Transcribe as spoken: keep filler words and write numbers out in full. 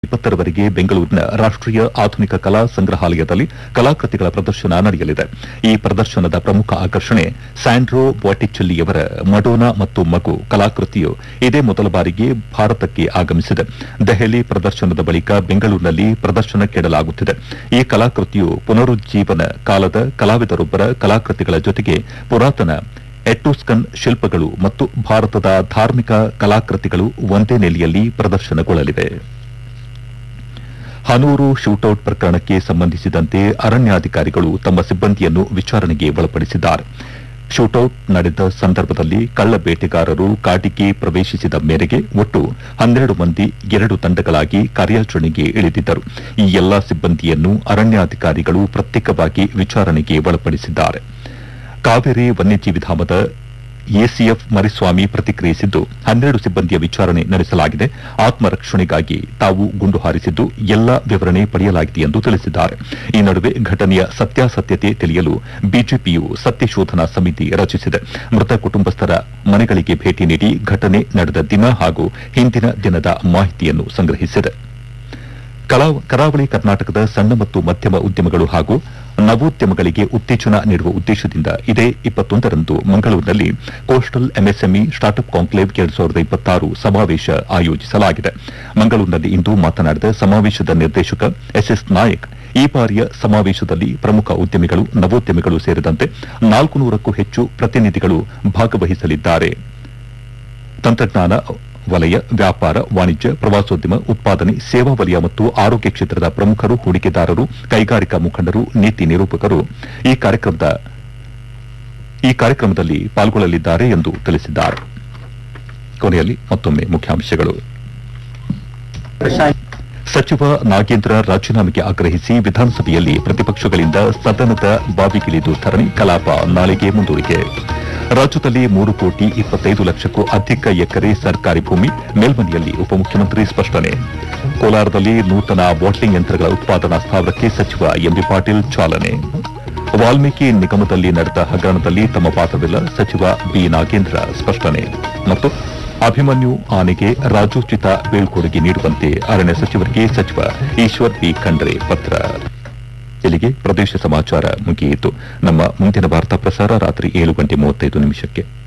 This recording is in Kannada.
ಇಪ್ಪತ್ತರವರೆಗೆ ಬೆಂಗಳೂರಿನ ರಾಷ್ಟೀಯ ಆಧುನಿಕ ಕಲಾ ಸಂಗ್ರಹಾಲಯದಲ್ಲಿ ಕಲಾಕೃತಿಗಳ ಪ್ರದರ್ಶನ ನಡೆಯಲಿದೆ. ಈ ಪ್ರದರ್ಶನದ ಪ್ರಮುಖ ಆಕರ್ಷಣೆ ಸ್ಯಾಂಡ್ರೋ ಬಾಟಿಚೆಲ್ಲಿಯವರ ಮಡೋನಾ ಮತ್ತು ಮಗು ಕಲಾಕೃತಿಯು ಇದೇ ಮೊದಲ ಬಾರಿಗೆ ಭಾರತಕ್ಕೆ ಆಗಮಿಸಿದೆ. ದೆಹಲಿ ಪ್ರದರ್ಶನದ ಬಳಿಕ ಬೆಂಗಳೂರಿನಲ್ಲಿ ಪ್ರದರ್ಶನಕ್ಕಿಡಲಾಗುತ್ತಿದೆ. ಈ ಕಲಾಕೃತಿಯು ಪುನರುಜ್ಜೀವನ ಕಾಲದ ಕಲಾವಿದರೊಬ್ಬರ ಕಲಾಕೃತಿಗಳ ಜೊತೆಗೆ ಪುರಾತನ ಎಟ್ರೂಸ್ಕನ್ ಶಿಲ್ಪಗಳು ಮತ್ತು ಭಾರತದ ಧಾರ್ಮಿಕ ಕಲಾಕೃತಿಗಳು ಒಂದೇ ನೆಲೆಯಲ್ಲಿ ಪ್ರದರ್ಶನಗೊಳ್ಳಲಿವೆ. ಹನೂರು ಶೂಟೌಟ್ ಪ್ರಕರಣಕ್ಕೆ ಸಂಬಂಧಿಸಿದಂತೆ ಅರಣ್ಯಾಧಿಕಾರಿಗಳು ತಮ್ಮ ಸಿಬ್ಬಂದಿಯನ್ನು ವಿಚಾರಣೆಗೆ ಒಳಪಡಿಸಿದ್ದಾರೆ. ಶೂಟೌಟ್ ನಡೆದ ಸಂದರ್ಭದಲ್ಲಿ ಕಳ್ಳ ಬೇಟೆಗಾರರು ಕಾಡಿಗೆ ಪ್ರವೇಶಿಸಿದ ಮೇರೆಗೆ ಒಟ್ಟು ಹನ್ನೆರಡು ಮಂದಿ ಎರಡು ತಂಡಗಳಾಗಿ ಕಾರ್ಯಾಚರಣೆಗೆ ಇಳಿದಿದ್ದರು. ಈ ಎಲ್ಲಾ ಸಿಬ್ಬಂದಿಯನ್ನು ಅರಣ್ಯಾಧಿಕಾರಿಗಳು ಪ್ರತ್ಯೇಕವಾಗಿ ವಿಚಾರಣೆಗೆ ಒಳಪಡಿಸಿದ್ದಾರೆ. ಕಾವೇರಿ ವನ್ಯಜೀವಿಧಾಮದ ಎಸಿಎಫ್ ಮರಿಸ್ವಾಮಿ ಪ್ರತಿಕ್ರಿಯಿಸಿದ್ದು, ಹನ್ನೆರಡು ಸಿಬ್ಬಂದಿಯ ವಿಚಾರಣೆ ನಡೆಸಲಾಗಿದೆ. ಆತ್ಮರಕ್ಷಣೆಗಾಗಿ ತಾವು ಗುಂಡು ಹಾರಿಸಿದ್ದು ಎಲ್ಲಾ ವಿವರಣೆ ಪಡೆಯಲಾಗಿದೆ ಎಂದು ತಿಳಿಸಿದ್ದಾರೆ. ಈ ನಡುವೆ ಘಟನೆಯ ಸತ್ಯಾಸತ್ಯತೆ ತಿಳಿಯಲು ಬಿಜೆಪಿಯು ಸತ್ಯಶೋಧನಾ ಸಮಿತಿ ರಚಿಸಿದೆ. ಮೃತ ಕುಟುಂಬಸ್ಥರ ಮನೆಗಳಿಗೆ ಭೇಟಿ ನೀಡಿ ಘಟನೆ ನಡೆದ ದಿನ ಹಾಗೂ ಹಿಂದಿನ ದಿನದ ಮಾಹಿತಿಯನ್ನು ಸಂಗ್ರಹಿಸಿದೆ. ಕರಾವಳಿ ಕರ್ನಾಟಕದ ಸಣ್ಣ ಮತ್ತು ಮಧ್ಯಮ ಉದ್ಯಮಗಳು ಹಾಗೂ ನವೋದ್ಯಮಗಳಿಗೆ ಉತ್ತೇಜನ ನೀಡುವ ಉದ್ದೇಶದಿಂದ ಇದೇ ಇಪ್ಪತ್ತೊಂದರಂದು ಮಂಗಳೂರಿನಲ್ಲಿ ಕೋಸ್ಟಲ್ ಎಂಎಸ್ಎಂಇ ಸ್ಟಾರ್ಟ್ಅಪ್ ಕಾಂಕ್ಲೇವ್ ಎರಡು ಸಾವಿರದ ಇಪ್ಪತ್ತಾರು ಸಮಾವೇಶ ಆಯೋಜಿಸಲಾಗಿದೆ. ಮಂಗಳೂರಿನಲ್ಲಿ ಇಂದು ಮಾತನಾಡಿದ ಸಮಾವೇಶದ ನಿರ್ದೇಶಕ ಎಸ್ಎಸ್ ನಾಯಕ್, ಈ ಬಾರಿಯ ಸಮಾವೇಶದಲ್ಲಿ ಪ್ರಮುಖ ಉದ್ಯಮಿಗಳು, ನವೋದ್ಯಮಿಗಳು ಸೇರಿದಂತೆ ನಾಲ್ಕು ನೂರಕ್ಕೂ ಹೆಚ್ಚು ಪ್ರತಿನಿಧಿಗಳು ಭಾಗವಹಿಸಲಿದ್ದಾರೆ. ತಂತ್ರಜ್ಞಾನ ವಲಯ, ವ್ಯಾಪಾರ, ವಾಣಿಜ್ಯ, ಪ್ರವಾಸೋದ್ಯಮ, ಉತ್ಪಾದನೆ, ಸೇವಾ ವಲಯ ಮತ್ತು ಆರೋಗ್ಯ ಕ್ಷೇತ್ರದ ಪ್ರಮುಖರು, ಹೂಡಿಕೆದಾರರು, ಕೈಗಾರಿಕಾ ಮುಖಂಡರು, ನೀತಿ ನಿರೂಪಕರು ಈ ಕಾರ್ಯಕ್ರಮದ ಈ ಕಾರ್ಯಕ್ರಮದಲ್ಲಿ ಪಾಲ್ಗೊಳ್ಳಲಿದ್ದಾರೆ ಎಂದು ತಿಳಿಸಿದ್ದಾರೆ. ಕೊನೆಯಲ್ಲಿ ಮತ್ತೊಮ್ಮೆ ಮುಖ್ಯಾಂಶಗಳು. ಸಚಿವ ನಾಗೇಂದ್ರ ರಾಜೀನಾಮೆಗೆ ಆಗ್ರಹಿಸಿ ವಿಧಾನಸಭೆಯಲ್ಲಿ ಪ್ರತಿಪಕ್ಷಗಳಿಂದ ಸದನದ ಬಾವಿಗಿಳಿದು ಧರಣಿ, ಕಲಾಪ ನಾಳೆಗೆ ಮುಂದೂಡಿಕೆ. ರಾಜ್ಯದಲ್ಲಿ ಮೂರು ಕೋಟಿ ಇಪ್ಪತ್ತೈದು ಲಕ್ಷಕ್ಕೂ ಅಧಿಕ ಎಕರೆ ಸರ್ಕಾರಿ ಭೂಮಿ, ಮೇಲ್ಮನೆಯಲ್ಲಿ ಉಪಮುಖ್ಯಮಂತ್ರಿ ಸ್ಪಷ್ಟನೆ. ಕೋಲಾರದಲ್ಲಿ ನೂತನ ಬಾಟ್ಲಿಂಗ್ ಯಂತ್ರಗಳ ಉತ್ಪಾದನಾ ಸ್ಥಾವರಕ್ಕೆ ಸಚಿವ ಎಂಬಿ ಪಾಟೀಲ್ ಚಾಲನೆ. ವಾಲ್ಮೀಕಿ ನಿಗಮದಲ್ಲಿ ನಡೆದ ಹಗರಣದಲ್ಲಿ ತಮ್ಮ ಪಾತ್ರವಿಲ್ಲ, ಸಚಿವ ಬಿ ನಾಗೇಂದ್ರ ಸ್ಪಷ್ಟನೆ. ಮತ್ತು ಅಭಿಮನ್ಯು ಆನೆಗೆ ರಾಜೋಚಿತ ಬೀಳ್ಕೊಡುಗೆ ನೀಡುವಂತೆ ಅರಣ್ಯ ಸಚಿವರಿಗೆ ಸಚಿವ ಈಶ್ವರ್ ಬಿ ಖಂಡ್ರೆ ಪತ್ರ. ಇಲ್ಲಿಗೆ ಪ್ರದೇಶ ಸಮಾಚಾರ ಮುಗಿಯಿತು. ನಮ್ಮ ಮುಂದಿನ ವಾರ್ತಾ ಪ್ರಸಾರ ರಾತ್ರಿ ಏಳು ಗಂಟೆ ಮೂವತ್ತೈದು ನಿಮಿಷಕ್ಕೆ.